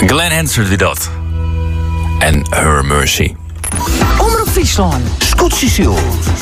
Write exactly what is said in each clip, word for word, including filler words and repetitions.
Glenn Hansard wie dat. En Her Mercy. Omroep Friesland, Scootsstation.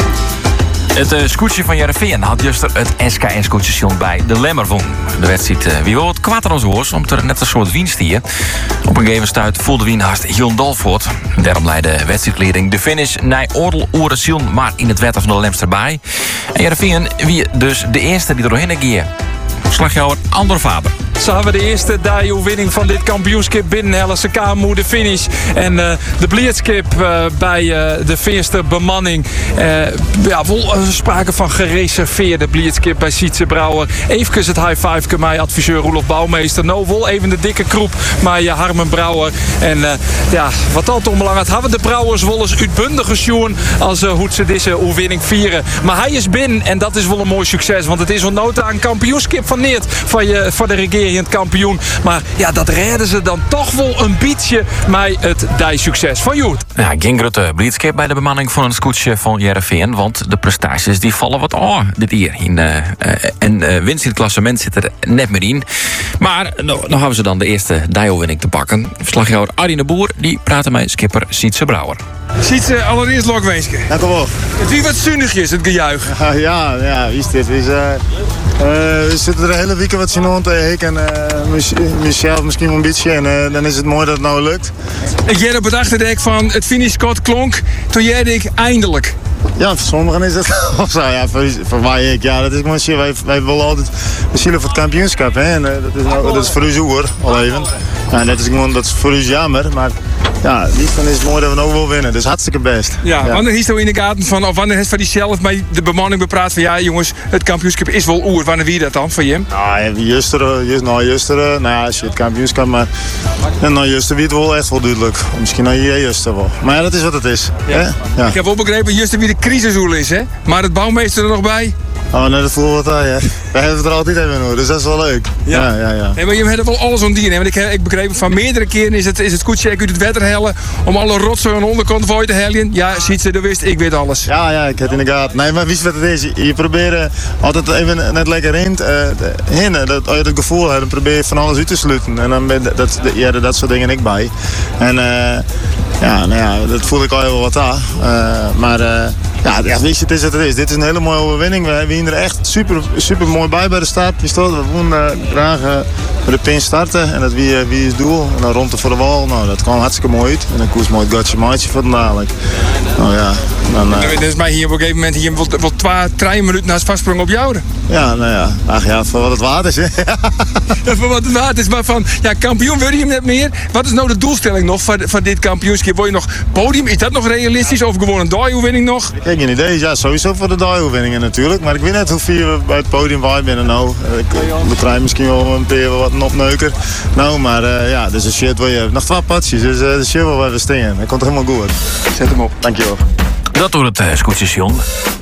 Het uh, scootje van Heerenveen had juist het S K S-scootsstation bij de Lemmervong. De wedstrijd uh, wie wil het kwaad aan ons hoors, om er net een soort winst hier. Op een gegeven stuit voelde wien haast Jon Dalvoort. Daarom leidde de wedstrijdleiding de finish naar Oordel Oerensiel, maar in het wetter van de Lemster bij. En Heerenveen wie dus de eerste die er doorheen ging. Slagjouwer Andor Faber. Ze hebben de eerste die-winning van dit kampioenschap binnen Ze kwamen de finish. En uh, de blitzkip uh, bij uh, de eerste bemanning. Uh, ja, vol uh, sprake van gereserveerde blitzkip bij Sietse Brouwer. Even het high five met adviseur Roelof Bouwmeester. Nou, vol even de dikke kroep met uh, Harmen Brouwer. En uh, ja, wat altijd onbelangrijk. Hebben de Brouwers wel eens uitbundige sjoen als uh, hoe ze deze overwinning vieren. Maar hij is binnen en dat is wel een mooi succes. Want het is wel nota een kampioenschap van Neert van, je, van de regering. Het kampioen. Maar ja, dat redden ze dan toch wel een beetje met het die-succes van Joet. Ja, geen grote blitzkip bij de bemanning van het scootje van Heerenveen. Want de prestaties die vallen wat oh, dit hier. In, uh, uh, en uh, winst in het klassement zit er net meer in. Maar nou, nou hebben ze dan de eerste die-winning te pakken. Verslagjouwer Arie de Boer die praatte met skipper Sietse Brouwer. Sietse, allereerst Lokweeske. Ja, kom op. Het wie wat zuinigjes, het gejuich. Ja, ja, ja, wie is dit? Wie is, uh, uh, we zitten er de hele week wat zien rond. Ik en uh, mezelf misschien wel een beetje. En uh, dan is het mooi dat het nou lukt. Ik jij op het achterdek van het finish kort klonk. Toen jij ik eindelijk. Ja, voor sommigen is dat of zo. Ja, voor, voor mij ik. Ja, dat is gewoon shit. Wij, wij willen altijd we zielen voor het kampioenschap. Hè? En, uh, dat, is nou, dat is voor u hoor, al even. Ja, dat is gewoon dat is voor u jammer. Maar ja, liefst dan is het mooi dat we ook wel winnen. Dus hartstikke best. Ja, ja. Wanneer is er in de gaten van, of wanneer heeft van die zelf met de bemanning bepraat van ja jongens, het kampioenschap is wel oer. Wanneer wie dat dan van je? Nou, juster, just, nou, juster, nou ja, als je het kampioenschap, maar en nou juster wie het wel echt wel duidelijk. Misschien nou je juster wel. Maar ja, dat is wat het is. Ja. Hè? Ja. Ik heb ook begrepen juster wie de crisishoel is, hè? Maar het Bouwmeester er nog bij? Oh, nee, dat voelt wat aan, ja. Wij hebben het er altijd even hoor, dus dat is wel leuk. Ja, ja, ja. ja. Nee, maar je hebt wel alles om die. Want ik, ik begreep van meerdere keren is het, is het scootje uit het wetter hellen om alle rotzooi aan de onderkant voor je te hellen. Ja, ziet ze, dat wist ik, weet alles. Ja, ja, ik heb het in de gaten. Nee, maar wist wat het is? Je, je probeert altijd even net lekker in uh, heen. Dat, als je het gevoel hebt, dan probeer je van alles uit te sluiten. En dan ben dat, ja, dat soort dingen ik bij. En uh, ja, nou ja, dat voel ik al heel wat aan. Uh, maar uh, ja, ja, weet je, het is wat het is. Dit is een hele mooie overwinning. We hebben er echt super, super mooi bij bij de start. We wonen uh, graag uh, bij de pin starten en dat wie, uh, wie is het doel. En dan rond de voor de wal. Nou, dat kwam hartstikke mooi uit. En dan koers mooi het gatje maatje van dadelijk. Nou ja, dan... Uh... Dat is mij hier op een gegeven moment hier wel, wel twee, drie minuten naast vastsprong op jou. Ja, nou ja. Ach ja, voor wat het waard is. Hè. Ja, voor wat het waard is. Maar van, ja, kampioen wil je hem net meer. Wat is nou de doelstelling nog van, van dit kampioenschap? Wil je nog podium? Is dat nog realistisch? Of gewoon een die-winning nog? Ik heb geen idee. Ja, sowieso voor de die-winningen natuurlijk. Maar ik weet net hoeveel we bij het podium waar binnen nou. Ik, we krijgen misschien wel een keer wat een opneuker. Nou, maar uh, ja, dus een shit wil je hebben. Nog twee patjes, dus uh, de shit wil we stingen. Dat komt helemaal goed. Zet hem op. Dankjewel. Dat door het uh, scootsstation.